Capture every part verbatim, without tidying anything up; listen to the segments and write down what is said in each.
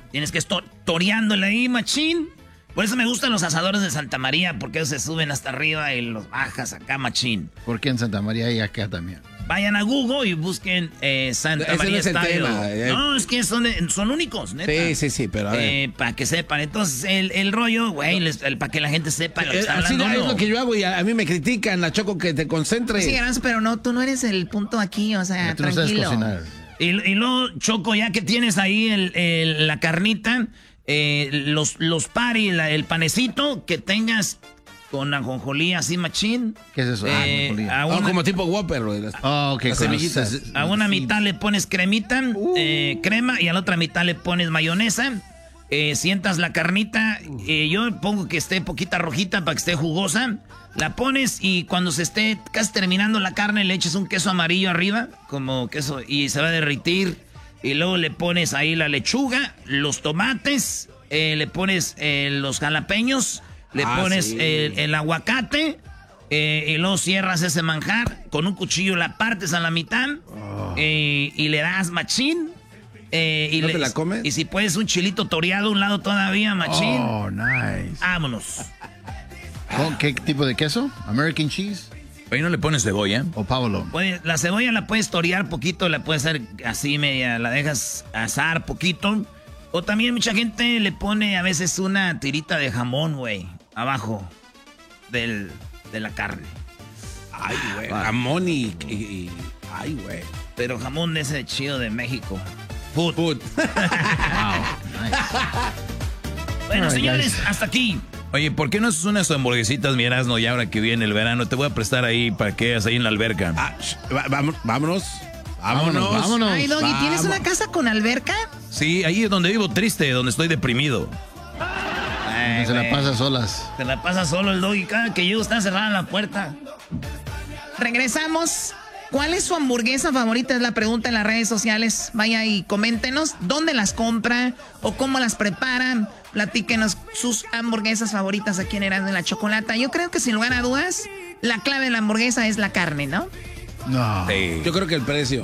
Tienes que estar toreándole ahí, machín. Por eso me gustan los asadores de Santa María, porque ellos se suben hasta arriba y los bajas acá, machín. ¿Por qué en Santa María y acá también? Vayan a Google y busquen eh, Santa Ese María no es el Style. tema, eh. No, es que son, son únicos, neta. Sí, sí, sí, pero a ver. Eh, para que sepan. Entonces, el, el rollo, güey, para que la gente sepa lo que Eh, está así hablando. es lo que yo hago y a, a mí me critican, la Choco, que te concentres. Sí, Garbanzo, pero no, tú no eres el punto aquí, o sea, Tú no sabes tranquilo. cocinar. Y, y luego, Choco, ya que tienes ahí el, el- la carnita, eh, los, los pari, la- el panecito, que tengas con ajonjolí así machín. ¿Qué es eso? Eh, Ah, ajonjolí. a, Oh, una, como tipo Whopper, güey. las- Oh, ok. las con semillitas. los- a una mitad le pones cremita, eh, crema, y a la otra mitad le pones mayonesa. Eh, sientas la carnita, eh, yo pongo que esté poquita rojita para que esté jugosa. La pones y cuando se esté casi terminando la carne le eches un queso amarillo arriba, como queso, y se va a derretir. Y luego le pones ahí la lechuga, los tomates, eh, le pones eh, los jalapeños, le Ah, pones sí. el, el aguacate, eh, y luego cierras ese manjar, con un cuchillo la partes a la mitad, eh, y le das machín. eh, y ¿No le- te la comes? Y si puedes un chilito toreado a un lado todavía, machín. Oh, nice. Vámonos. ¿Con qué tipo de queso? ¿American cheese Ahí no le pones cebolla. o provolone? Puede- la cebolla la puedes torear poquito, la puedes hacer así media, la dejas asar poquito. O también mucha gente le pone a veces una tirita de jamón, güey, abajo del, de la carne. Ay, güey. Jamón y, y- y- Ay, güey. Pero jamón de ese chido de México. Food. Food. Wow, nice. Bueno, Ay, señores, guys. hasta aquí. Oye, ¿por qué no haces unas hamburguesitas, mi Erasmo, y ahora que viene el verano? Te voy a prestar ahí para que hagas ahí en la alberca. Ah, sh- va- vamo- vámonos. Vámonos, Vámonos. vámonos. Ay, Doggy, ¿tienes Vamos. una casa con alberca? Sí, ahí es donde vivo triste, donde estoy deprimido. Ay, Se la güey. pasa solas. Se la pasa solo el doggy. Cada que llego está cerrada la puerta. Regresamos. ¿Cuál es su hamburguesa favorita? Es la pregunta en las redes sociales. Vaya y coméntenos dónde las compra o cómo las preparan. Platíquenos sus hamburguesas favoritas aquí en Erasmo de la Chocolata. Yo creo que sin lugar a dudas, la clave de la hamburguesa es la carne, ¿no? No. Sí. Yo creo que el precio.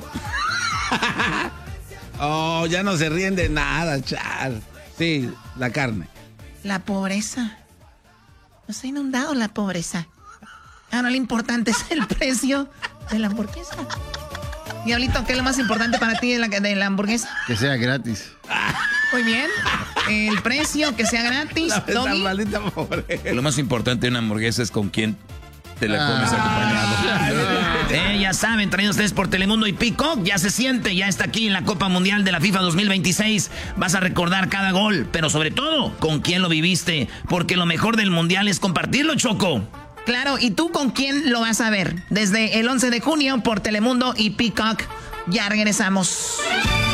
Oh, ya no se ríen de nada, char. Sí, la carne. La pobreza. Nos ha inundado la pobreza. Ahora lo importante es el precio de la hamburguesa. Diablito, ¿qué es lo más importante para ti de la, de la hamburguesa? Que sea gratis. Muy bien. El precio, que sea gratis. La, esa Doggy. maldita pobreza. Lo más importante de una hamburguesa es con quién te la comes Ah. acompañado. Eh, ya saben, traídos ustedes por Telemundo y Peacock. Ya se siente, ya está aquí en la Copa Mundial de la FIFA dos mil veintiséis. Vas a recordar cada gol, pero sobre todo, con quién lo viviste. Porque lo mejor del Mundial es compartirlo, Choco. Claro, ¿y tú con quién lo vas a ver? Desde el once de junio por Telemundo y Peacock. Ya regresamos.